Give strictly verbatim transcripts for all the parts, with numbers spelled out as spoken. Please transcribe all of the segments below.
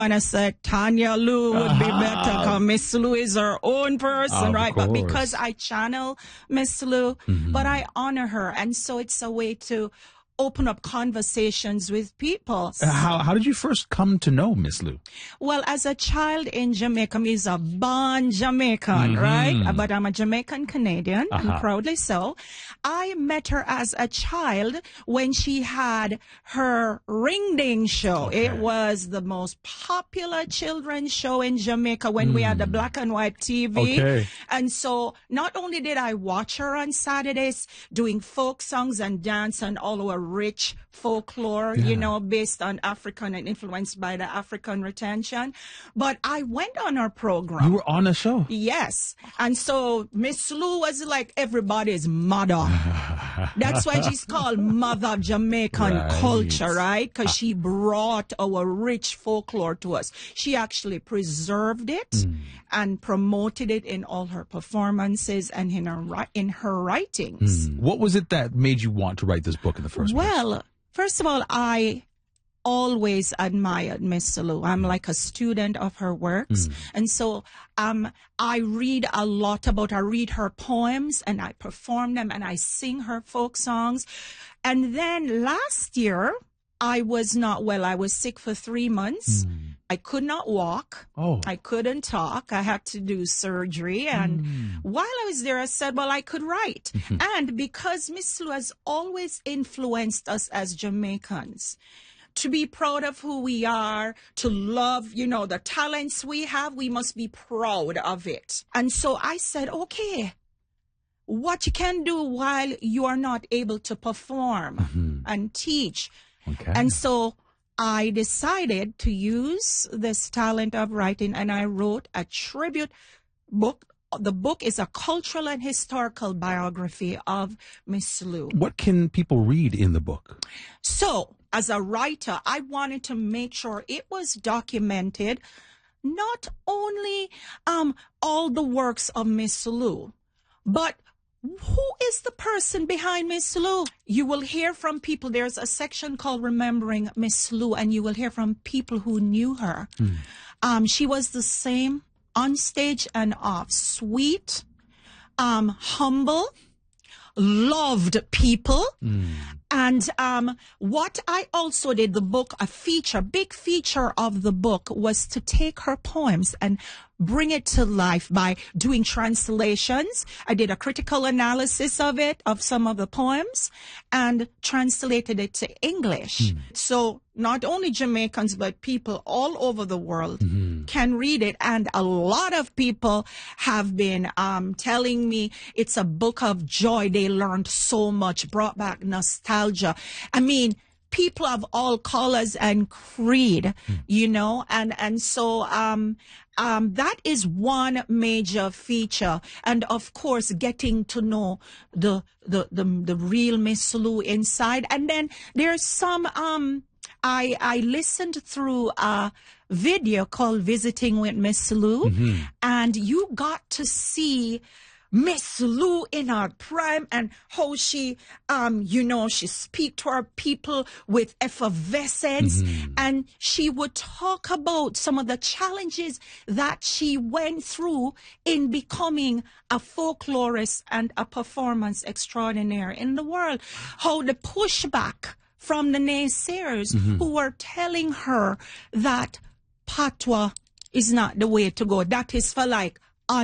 And I said, Tanya Lou would be better because Miss Lou is her own person, Of right? course. But because I channel Miss Lou, Mm-hmm. but I honor her. And so it's a way to open up conversations with people. Uh, How, how did you first come to know Miss Lou? Well, as a child in Jamaica, I'm a born Jamaican, Mm-hmm. right? But I'm a Jamaican Canadian, Uh-huh. and proudly so. I met her as a child when she had her Ring Ding show. Okay. It was the most popular children's show in Jamaica when we had the black and white T V. Okay. And so not only did I watch her on Saturdays doing folk songs and dance and all our rich folklore, you know, based on African and influenced by the African retention, but I went on her program. You were on a show. Yes. And so Miss Lou was like everybody's mother. That's why she's called Mother of Jamaican Right. culture, right? Because she brought our rich folklore to us. She actually preserved it and promoted it in all her performances and in her, ri- in her writings. What was it that made you want to write this book in the first place? Well, first of all, I always admired Miss Lou. I'm like a student of her works. And so um, I read a lot about her. I read her poems and I perform them and I sing her folk songs. And then last year, I was not well. I was sick for three months. I could not walk. Oh. I couldn't talk. I had to do surgery. And while I was there, I said, well, I could write. And because Miss Lou has always influenced us as Jamaicans, to be proud of who we are, to love, you know, the talents we have, we must be proud of it. And so I said, okay, what you can do while you are not able to perform and teach. Okay. And so I decided to use this talent of writing and I wrote a tribute book. The book is a cultural and historical biography of Miss Lou. What can people read in the book? So, as a writer, I wanted to make sure it was documented, not only um, all the works of Miss Lou, but who is the person behind Miss Lou? You will hear from people. There's a section called Remembering Miss Lou, and you will hear from people who knew her. Um, she was the same on stage and off, sweet, um, humble, loved people. And um, what I also did, the book, a feature, big feature of the book was to take her poems and bring it to life by doing translations. I did a critical analysis of it, of some of the poems, and translated it to English. So not only Jamaicans, but people all over the world can read it. And a lot of people have been um, telling me it's a book of joy. They learned so much, brought back nostalgia. I mean, people of all colors and creed, you know, and, and so, um, um, that is one major feature. And of course, getting to know the, the, the, the real Miss Lou inside. And then there's some, um, I, I listened through a video called Visiting with Miss Lou, and you got to see Miss Lou in her prime and how she, um, you know, she speak to her people with effervescence. And she would talk about some of the challenges that she went through in becoming a folklorist and a performance extraordinaire in the world. How the pushback from the naysayers who were telling her that patois is not the way to go. That is for like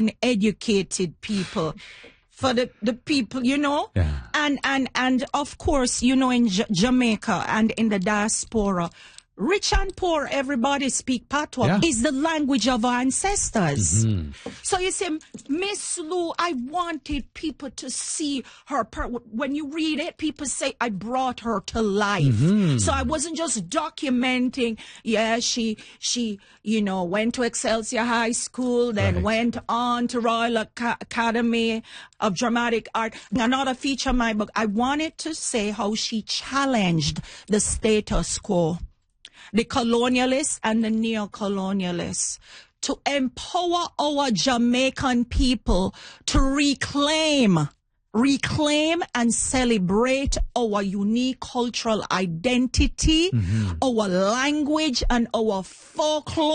uneducated people, for the, the people, you know, Yeah. and, and, and of course, you know, in J- Jamaica and in the diaspora, rich and poor, everybody speak patois. Yeah. Is the language of our ancestors. So you see, Miss Lou, I wanted people to see her. Per- when you read it, people say, I brought her to life. So I wasn't just documenting, yeah, she, she, you know, went to Excelsior High School, then Right. went on to Royal Ac- Academy of Dramatic Art. Another feature of my book, I wanted to say how she challenged the status quo, the colonialists and the neo-colonialists, to empower our Jamaican people to reclaim, reclaim and celebrate our unique cultural identity, our language and our folklore.